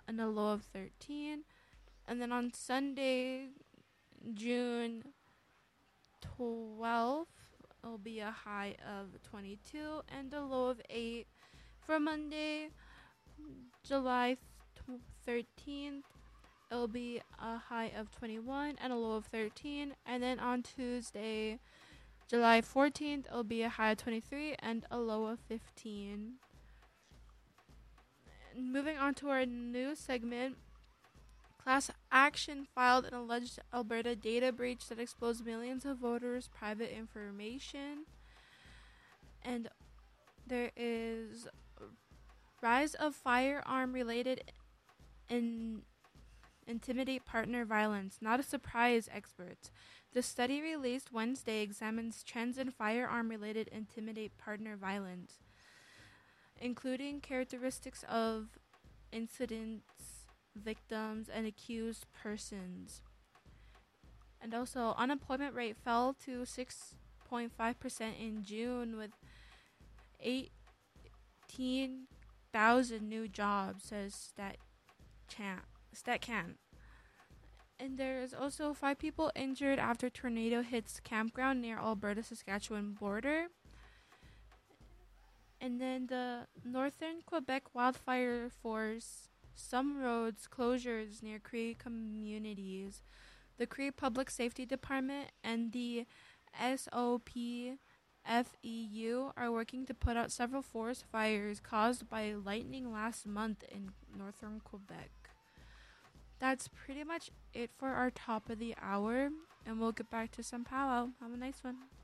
and a low of 13. And then on Sunday, June 12th, it'll be a high of 22 and a low of 8. For Monday, July 13th, it'll be a high of 21 and a low of 13. And then on Tuesday, July 14th, it'll be a high of 23 and a low of 15. And moving on to our new segment, class action filed an alleged Alberta data breach that exposed millions of voters' private information. And there is rise of firearm-related intimidate partner violence. Not a surprise, experts. The study released Wednesday examines trends in firearm-related intimidate partner violence, including characteristics of incidents, victims, and accused persons. And also, unemployment rate fell to 6.5% in June with 18,000 new jobs, says StatCan. And there is also 5 people injured after tornado hits campground near Alberta-Saskatchewan border. And then the Northern Quebec wildfire forced some roads closures near Cree communities. The Cree Public Safety Department and the SOPFEU are working to put out several forest fires caused by lightning last month in northern Quebec. That's pretty much it for our top of the hour, and we'll get back to some powwow. Have a nice one.